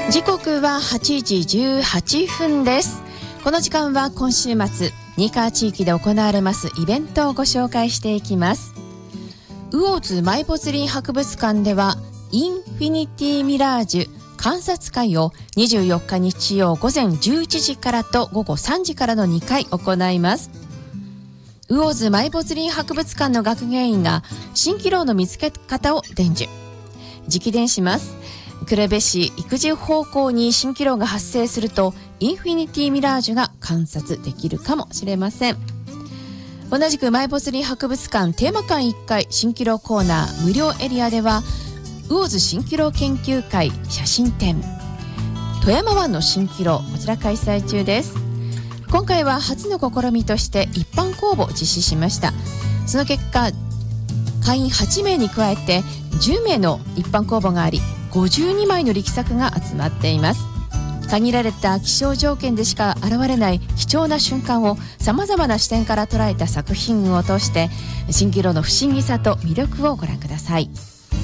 時刻は8時18分です。この時間は今週末新川地域で行われますイベントをご紹介していきます。魚津マイポツリン博物館ではインフィニティミラージュ観察会を24日日曜午前11時からと午後3時からの2回行います。魚津マイポツリン博物館の学芸員が蜃気楼の見つけ方を伝授直伝します。呉部市育児方向に蜃気楼が発生するとインフィニティミラージュが観察できるかもしれません。同じくマイポツリン博物館テーマ館1階蜃気楼コーナー無料エリアでは魚津蜃気楼研究会写真展富山湾の蜃気楼、こちら開催中です。今回は初の試みとして一般公募を実施しました。その結果会員8名に加えて10名の一般公募があり52枚の力作が集まっています。限られた気象条件でしか現れない貴重な瞬間をさまざまな視点から捉えた作品群を通して蜃気楼の不思議さと魅力をご覧ください。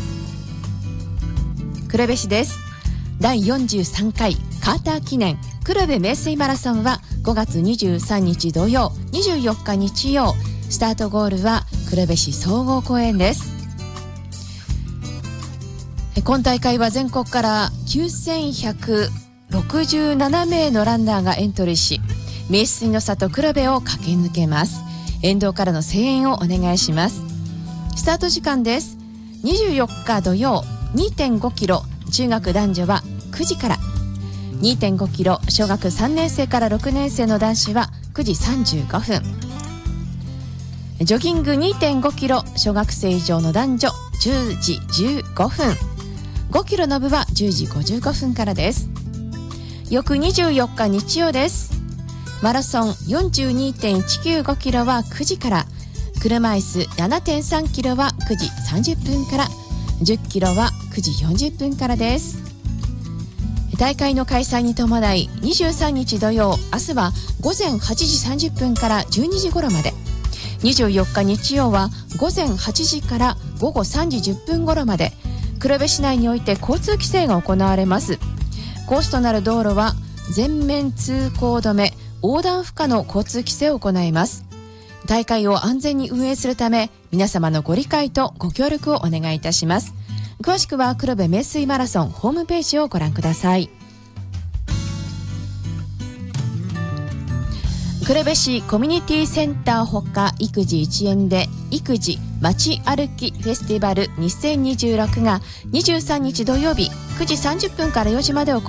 呉部市です。第43回カーター記念黒部名水マラソンは5月23日土曜24日日曜、スタートゴールは黒部市総合公園です。今大会は全国から9167名のランナーがエントリーし名水の里黒部を駆け抜けます。沿道からの声援をお願いします。スタート時間です。24日土曜 2.5 キロ中学男女は9時から、 2.5 キロ小学3年生から6年生の男子は9時35分、ジョギング 2.5 キロ小学生以上の男女10時15分、5キロの部は10時55分からです。翌24日日曜です。マラソン 42.195 キロは9時から、車椅子 7.3 キロは9時30分から、10キロは9時40分からです。大会の開催に伴い23日土曜、明日は午前8時30分から12時頃まで、24日日曜は午前8時から午後3時10分頃まで黒部市内において交通規制が行われます。コースとなる道路は全面通行止め、横断不可の交通規制を行います。大会を安全に運営するため皆様のご理解とご協力をお願いいたします。詳しくは黒部名水マラソンホームページをご覧ください。黒部市コミュニティセンターほか育児1円で育児街歩きフェスティバル2026が23日土曜日9時30分から4時まで行われます。